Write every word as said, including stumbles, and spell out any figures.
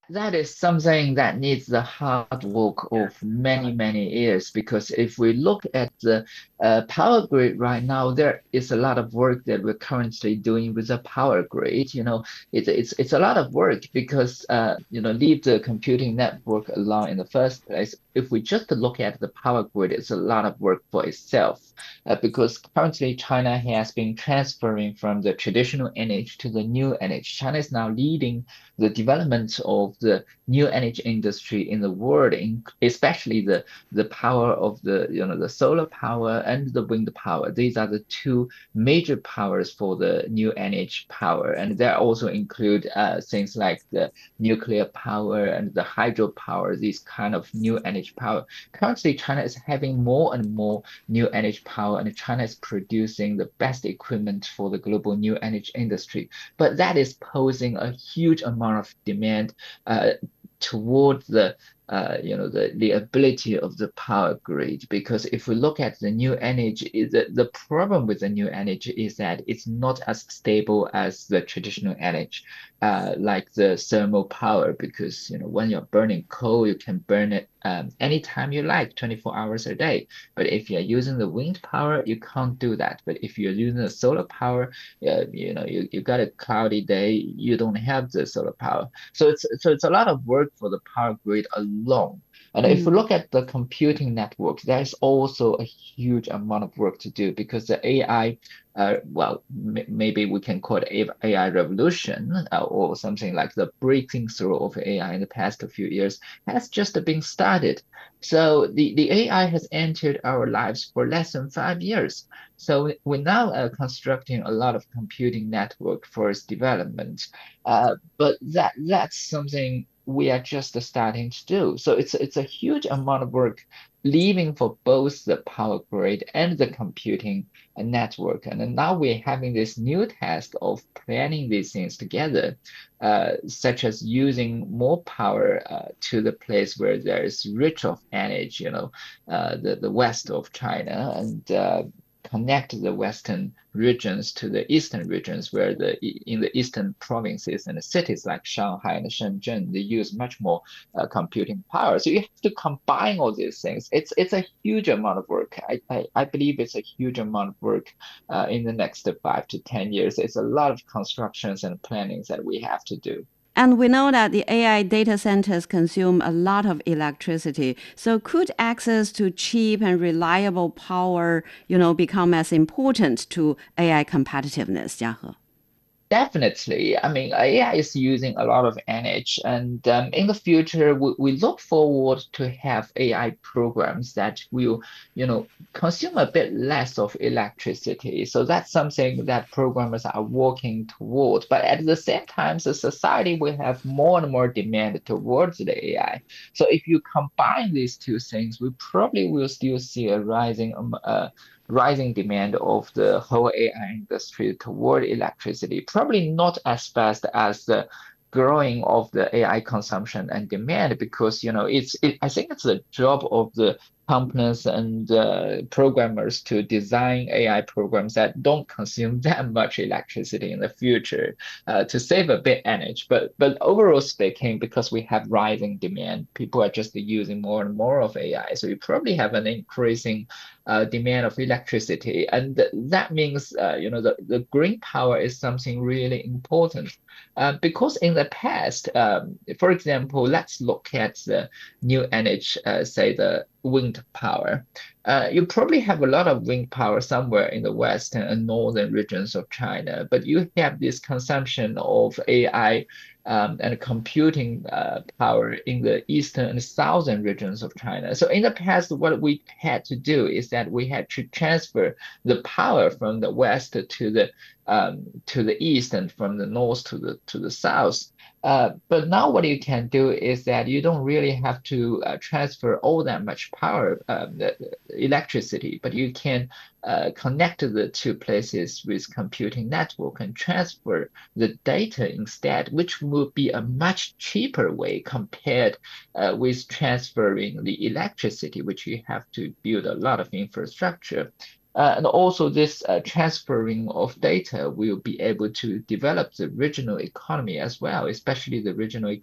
That is something that needs the hard work of many, many years because if we look at the uh, power grid right now, there is a lot of work that we're currently doing with the power grid. You know, it's it's it's a lot of work because uh, you know, leave the computing network alone in the first place. If we just look at the power grid, it's a lot of work for itself. Uh, because currently China has been transferring from the traditional energy to the new energy. China is now leading the development of the new energy industry in the world, in, especially the the power of the you know the solar power and the wind power. These are the two major powers for the new energy power, and there also include uh, things like the nuclear power and the hydropower. These kind of new energy power. Currently, China is having more and more new energy power, and China is producing the best equipment for the global new energy industry. But that is posing a huge amount of demand uh, toward the uh, you know the, the ability of the power grid, because if we look at the new energy, the, the problem with the new energy is that it's not as stable as the traditional energy, uh, like the thermal power, because you know when you're burning coal, you can burn it um, anytime you like, twenty-four hours a day. But if you're using the wind power, you can't do that. But if you're using the solar power, yeah, you know, you, you got a cloudy day, you don't have the solar power. So it's so it's a lot of work for the power grid alone. And if we Mm. look at the computing networks, there's also a huge amount of work to do because the A I, uh, well, m maybe we can call it A I revolution uh, or something like the breaking through of A I in the past few years has just been started. So the, the A I has entered our lives for less than five years. So we're now uh, constructing a lot of computing network for its development. Uh, but that that's something we are just starting to do. So it's it's a huge amount of work leaving for both the power grid and the computing uh, network. And then now we're having this new task of planning these things together, uh, such as using more power uh, to the place where there is rich of energy, you know, uh, the, the west of China, and uh, connect the western regions to the eastern regions where the in the eastern provinces and the cities like Shanghai and Shenzhen, they use much more uh, computing power. So you have to combine all these things. It's it's a huge amount of work. I I, I believe it's a huge amount of work uh, in the next five to ten years. It's a lot of constructions and plannings that we have to do. And we know that the A I data centers consume a lot of electricity. So could access to cheap and reliable power, you know, become as important to A I competitiveness, Jiahe? Definitely. I mean, A I is using a lot of energy, and um, in the future, we, we look forward to have A I programs that will, you know, consume a bit less of electricity. So that's something that programmers are working toward. But at the same time, the society will have more and more demand towards the A I. So if you combine these two things, we probably will still see a rising um, uh, rising demand of the whole A I industry toward electricity, probably not as fast as the growing of the A I consumption and demand because you know it's it, I think it's the job of the companies and uh, programmers to design A I programs that don't consume that much electricity in the future uh, to save a bit energy. But but overall speaking, because we have rising demand, people are just using more and more of A I. So you probably have an increasing uh, demand of electricity. And th- that means, uh, you know, the, the green power is something really important. Uh, because in the past, um, for example, let's look at the new energy, uh, say the wind power. Uh, you probably have a lot of wind power somewhere in the western and northern regions of China, but you have this consumption of A I um, and computing uh, power in the eastern and southern regions of China. So in the past, what we had to do is that we had to transfer the power from the west to the um, to the east and from the north to the to the south. Uh, but now what you can do is that you don't really have to uh, transfer all that much power, um, the, the electricity, but you can uh, connect the two places with computing network and transfer the data instead, which would be a much cheaper way compared uh, with transferring the electricity, which you have to build a lot of infrastructure. Uh, and also this uh, transferring of data will be able to develop the regional economy as well, especially the regional